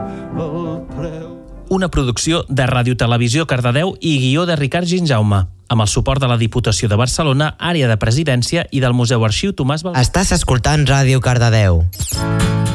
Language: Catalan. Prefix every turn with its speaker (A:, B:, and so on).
A: Una producció de Ràdio Televisió Cardedeu i guió de Ricard Ginjaume, amb el suport de la Diputació de Barcelona, Àrea de Presidència i del Museu Arxiu Tomàs Balbí.
B: Estàs escoltant Ràdio Cardedeu.